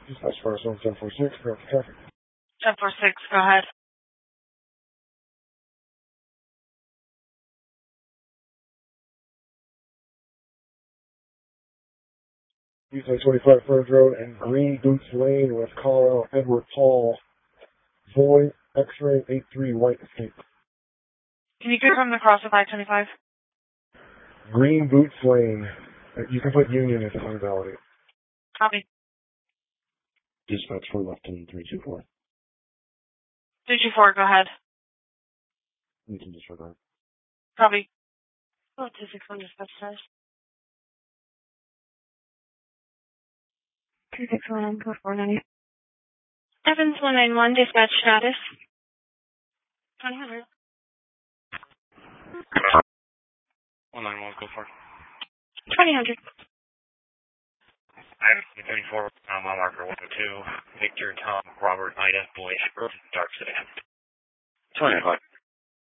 Dispatch Fire Zone 1046, correct traffic. 1046, go ahead. East I-25 Frontage Road and Green Boots Lane, West Colorado, Edward Paul, Voy, X-Ray 83, White Escape. Can you confirm the cross of I-25? Green Boots Lane. You can put Union if it's invalid. Copy. Dispatch for left in 324. 324, go ahead. You can disregard. Copy. 261 dispatch says. 261, code 490. Evans 191, dispatch status. 2000. 191, go for it. 2000. I have 34, mile marker 102, Victor, Tom, Robert, Ida, Boy, Dark City. 25.